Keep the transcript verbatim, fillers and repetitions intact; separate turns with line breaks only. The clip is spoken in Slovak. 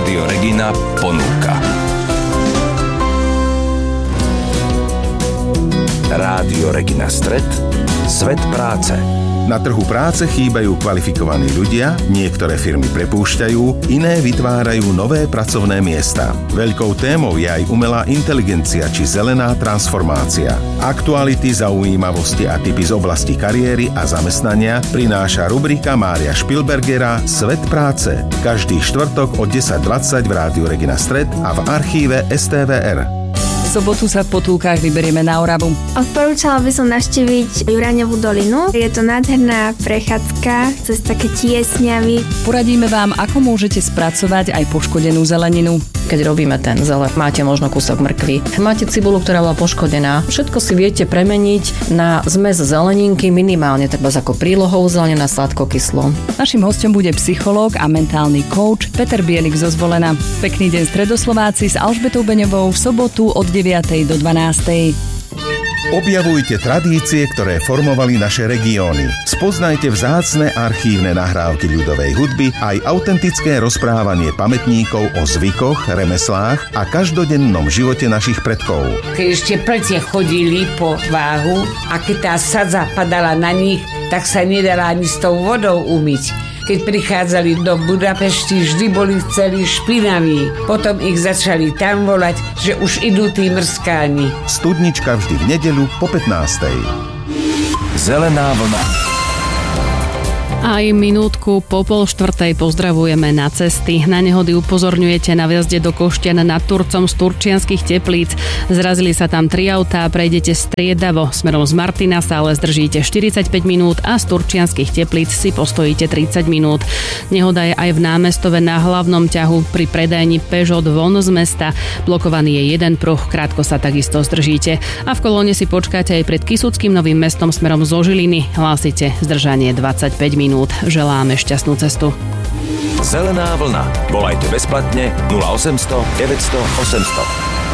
Rádio Regina ponúka. Rádio Regina Stred, svet práce.
Na trhu práce chýbajú kvalifikovaní ľudia, niektoré firmy prepúšťajú, iné vytvárajú nové pracovné miesta. Veľkou témou je aj umelá inteligencia či zelená transformácia. Aktuality, zaujímavosti a tipy z oblasti kariéry a zamestnania prináša rubrika Mária Špilbergera Svet práce. Každý štvrtok od desať dvadsať v Rádiu Regina Stred a v archíve es té vé er.
V sobotu sa v Potulkách vyberieme na Oravu.
Odporúčala by som navštíviť Juraňovú dolinu. Je to nádherná prechádzka cez také tiesňavy.
Poradíme vám, ako môžete spracovať aj poškodenú zeleninu.
Keď robíme ten zele, máte možno kúsok mrkvy, máte cibulu, ktorá bola poškodená. Všetko si viete premeniť na zmes zeleninky, minimálne treba ako prílohou zelenina sladko-kyslom.
Naším hosťom bude psychológ a mentálny coach Peter Bielik zo Zvolena. Pekný deň Stredoslováci s Alžbetou Beňovou v sobotu od deviatej do dvanástej.
Objavujte tradície, ktoré formovali naše regióny. Spoznajte vzácne archívne nahrávky ľudovej hudby aj autentické rozprávanie pamätníkov o zvykoch, remeslách a každodennom živote našich predkov.
Keď ešte precie chodili po váhu a keď tá sadza padala na nich, tak sa nedala ani s tou vodou umyť. Keď prichádzali do Budapešti, vždy boli celí špinaví. Potom ich začali tam volať, že už idú tí mrskáni.
Studnička vždy v nedeľu po pätnástej.
Zelená vlna.
Aj minútku po pol štvrtej pozdravujeme na cesty. Na nehody upozorňujete na vjazde do Koštian nad Turcom z Turčianskych Teplíc. Zrazili sa tam tri autá, prejdete striedavo. Smerom z Martina sa ale zdržíte štyridsaťpäť minút a z Turčianskych Teplíc si postojíte tridsať minút. Nehoda je aj v Námestove na hlavnom ťahu pri predajni Peugeot von z mesta. Blokovaný je jeden pruh, krátko sa takisto zdržíte. A v kolóne si počkáte aj pred Kysuckým Novým Mestom smerom zo Žiliny. Hlásite zdržanie dvadsaťpäť minút. Želáme šťastnú cestu.
Zelená vlna. Volajte bezplatne nula osemsto deväťsto osemsto.